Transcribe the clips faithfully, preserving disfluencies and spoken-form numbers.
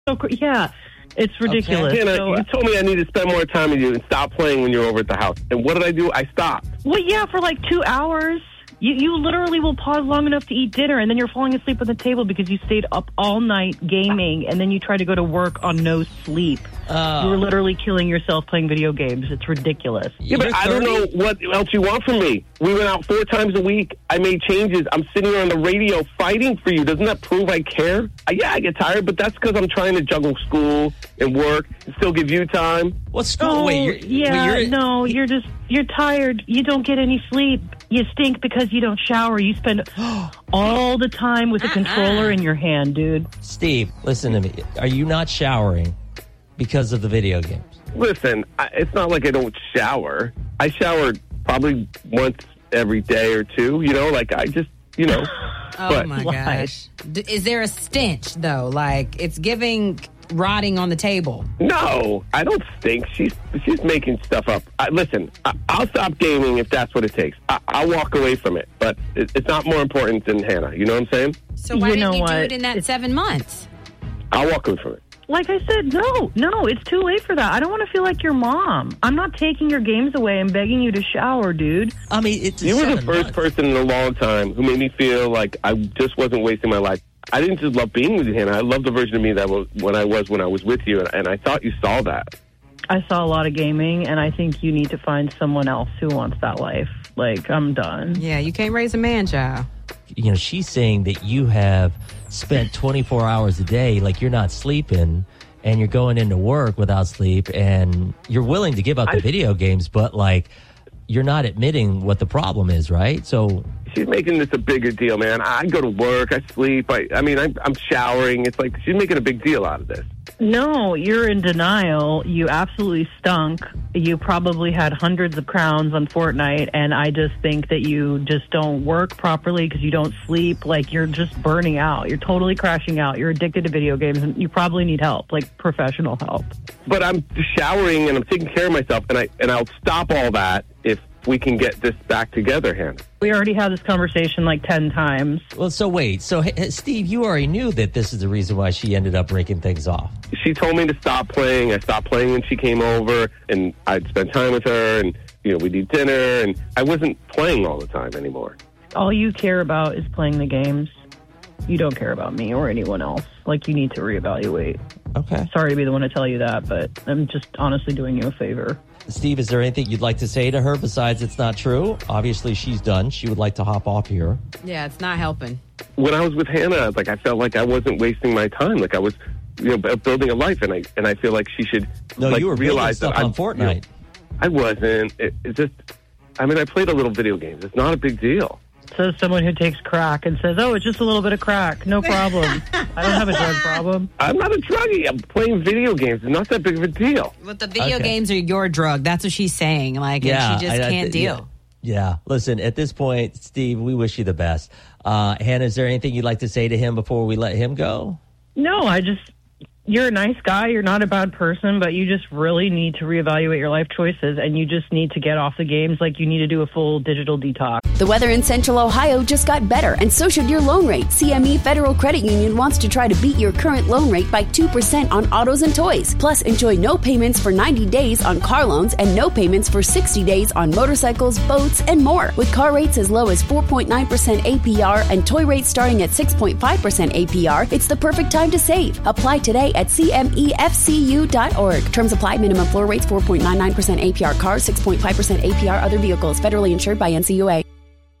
So, yeah, it's ridiculous. Okay. Hannah, so, you told me I need to spend more time with you and stop playing when you're over at the house. And what did I do? I stopped. Well, yeah, for like two hours. You, you literally will pause long enough to eat dinner, and then you're falling asleep on the table because you stayed up all night gaming, and then you try to go to work on no sleep. Uh, you were literally killing yourself playing video games. It's ridiculous. Yeah, but I don't know what else you want from me. We went out four times a week. I made changes. I'm sitting here on the radio fighting for you. Doesn't that prove I care? Uh, yeah, I get tired, but that's because I'm trying to juggle school and work and still give you time. What school? Oh, wait, you're, yeah, wait, you're, no, you're just, you're tired. You don't get any sleep. You stink because you don't shower. You spend all the time with a controller in your hand, dude. Steve, listen to me. Are you not showering because of the video games? Listen, I, it's not like I don't shower. I shower probably once every day or two, you know, like I just, you know. Oh, but, my gosh. D- is there a stench, though? Like, it's giving rotting on the table. No, I don't stink. She's she's making stuff up. I, listen, I, I'll stop gaming if that's what it takes. I, I'll walk away from it, but it, it's not more important than Hannah. You know what I'm saying? So why You didn't know you do what? it in that It's- seven months? I'll walk away from it. Like I said, no, no, it's too late for that. I don't want to feel like your mom. I'm not taking your games away and begging you to shower, dude. I mean, it's You were the seven first months. person in a long time who made me feel like I just wasn't wasting my life. I didn't just love being with you, Hannah. I loved the version of me that was when I was when I was with you, and, and I thought you saw that. I saw a lot of gaming, and I think you need to find someone else who wants that life. Like, I'm done. Yeah, you can't raise a man, child. You know, she's saying that you have spent twenty-four hours a day, like you're not sleeping, and you're going into work without sleep, and you're willing to give up the I, video games, but like you're not admitting what the problem is, right? So she's making this a bigger deal, man. I go to work, I sleep. I, I mean, I, I'm showering. It's like she's making a big deal out of this. No, you're in denial. You absolutely stunk. You probably had hundreds of crowns on Fortnite, and I just think that you just don't work properly because you don't sleep. Like, you're just burning out. You're totally crashing out. You're addicted to video games, and you probably need help, like professional help. But I'm showering, and I'm taking care of myself, and, I, and I'll stop all that if we can get this back together, Hannah. We already had this conversation like ten times. Well, so wait. So, hey, Steve, you already knew that this is the reason why she ended up breaking things off. She told me to stop playing. I stopped playing when she came over, and I'd spend time with her, and, you know, we'd eat dinner, and I wasn't playing all the time anymore. All you care about is playing the games. You don't care about me or anyone else. Like, you need to reevaluate. Okay. Sorry to be the one to tell you that, but I'm just honestly doing you a favor. Steve, is there anything you'd like to say to her besides it's not true? Obviously, she's done. She would like to hop off here. Yeah, it's not helping. When I was with Hannah, like, I felt like I wasn't wasting my time. Like, I was, you know, building a life, and I and I feel like she should No, like, you were building realize stuff that on I, Fortnite. You know, I wasn't. It, it's just, I mean, I played a little video games. It's not a big deal. Says someone who takes crack and says, oh, it's just a little bit of crack. No problem. I don't have a drug problem. I'm not a druggie. I'm playing video games. It's not that big of a deal. But the video Okay. games are your drug. That's what she's saying. Like, Yeah, and she just I- I can't th- deal. Yeah. yeah. Listen, at this point, Steve, we wish you the best. Uh, Hannah, is there anything you'd like to say to him before we let him go? No, I just, you're a nice guy. You're not a bad person, but you just really need to reevaluate your life choices, and you just need to get off the games. Like, you need to do a full digital detox. The weather in Central Ohio just got better, and so should your loan rate. C M E Federal Credit Union wants to try to beat your current loan rate by two percent on autos and toys. Plus, enjoy no payments for ninety days on car loans and no payments for sixty days on motorcycles, boats, and more. With car rates as low as four point nine percent A P R and toy rates starting at six point five percent A P R, it's the perfect time to save. Apply today at C M E F C U dot org. Terms apply. Minimum floor rates four point nine nine percent A P R cars, six point five percent A P R other vehicles. Federally insured by N C U A.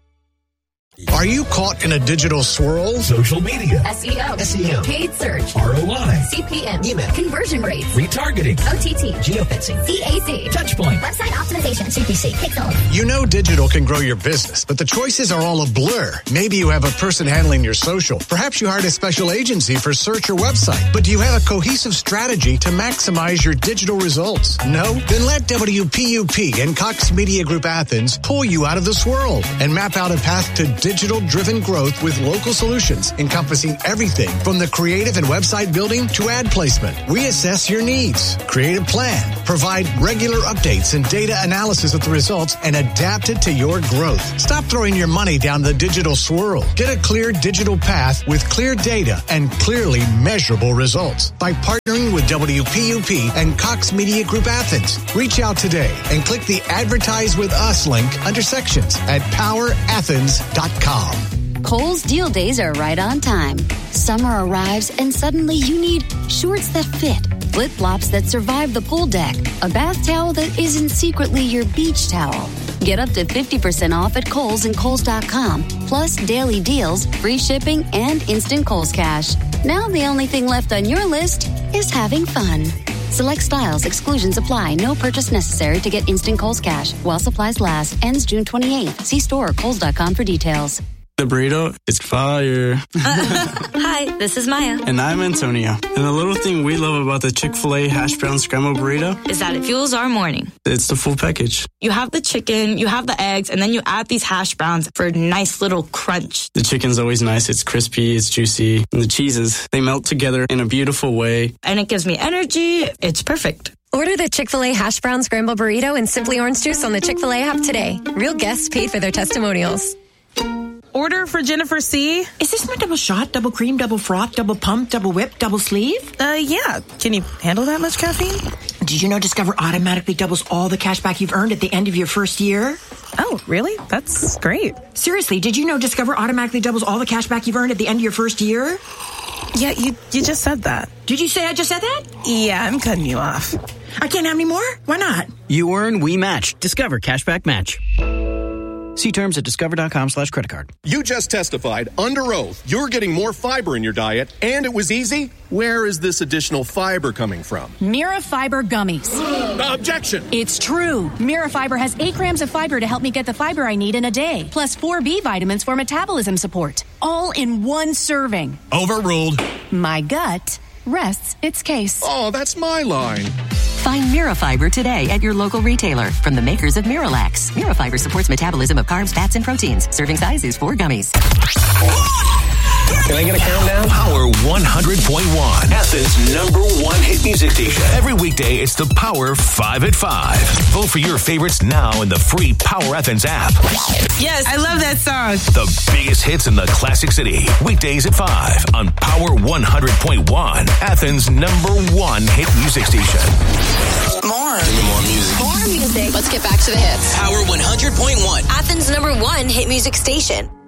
Are you caught in a digital swirl? Social media. S E O. S E O. Paid search. R O I. C P M. Email. Conversion rates. Retargeting. O T T. Geofencing. C A C. Touchpoint. Website optimization. C P C. Pixel. You know digital can grow your business, but the choices are all a blur. Maybe you have a person handling your social. Perhaps you hired a special agency for search or website. But do you have a cohesive strategy to maximize your digital results? No? Then let W P U P and Cox Media Group Athens pull you out of the swirl and map out a path to digital digital-driven growth with local solutions encompassing everything from the creative and website building to ad placement. We assess your needs, create a plan, provide regular updates and data analysis of the results, and adapt it to your growth. Stop throwing your money down the digital swirl. Get a clear digital path with clear data and clearly measurable results by partnering with W P U P and Cox Media Group Athens. Reach out today and click the Advertise with Us link under sections at power athens dot com. Kohl's Deal Days are right on time. Summer arrives and suddenly you need shorts that fit, flip-flops that survive the pool deck, a bath towel that isn't secretly your beach towel. Get up to fifty percent off at Kohl's and Kohl's dot com, plus daily deals, free shipping, and instant Kohl's Cash. Now the only thing left on your list is having fun. Select styles, exclusions apply. No purchase necessary to get instant Kohl's Cash. While supplies last. Ends June twenty-eighth. See store or Kohl's dot com for details. The burrito is fire. Hi, this is Maya. And I'm Antonio. And the little thing we love about the Chick-fil-A hash brown scrambled burrito is that it fuels our morning. It's the full package. You have the chicken, you have the eggs, and then you add these hash browns for a nice little crunch. The chicken's always nice. It's crispy, it's juicy. And the cheeses, they melt together in a beautiful way. And it gives me energy. It's perfect. Order the Chick-fil-A hash brown scrambled burrito and Simply Orange Juice on the Chick-fil-A app today. Real guests paid for their testimonials. Order for Jennifer C. Is this my double shot, double cream, double froth, double pump, double whip, double sleeve? Uh, yeah. Can you handle that much caffeine? Did you know Discover automatically doubles all the cash back you've earned at the end of your first year? Oh, really? That's great. Seriously, did you know Discover automatically doubles all the cash back you've earned at the end of your first year? Yeah, you, you just said that. Did you say I just said that? Yeah, I'm cutting you off. I can't have any more? Why not? You earn, we match. Discover Cashback Match. See terms at discover.com slash credit card. You just testified under oath you're getting more fiber in your diet, and it was easy. Where is this additional fiber coming from? Mira Fiber Gummies. Objection! It's true. Mira Fiber has eight grams of fiber to help me get the fiber I need in a day, plus four B vitamins for metabolism support. All in one serving. Overruled. My gut rests its case. Oh, that's my line. Find Mira Fiber today at your local retailer from the makers of Miralax. Mira Fiber supports metabolism of carbs, fats, and proteins. Serving size is four gummies. Can I get a countdown? Power one hundred point one, Athens' number one hit music station. Every weekday, it's the Power five at five. Vote for your favorites now in the free Power Athens app. Yes, I love that song. The biggest hits in the Classic City. Weekdays at five on Power one hundred point one, Athens' number one hit music station. More. Give me more music. More music. Let's get back to the hits. Power one hundred point one, Athens' number one hit music station.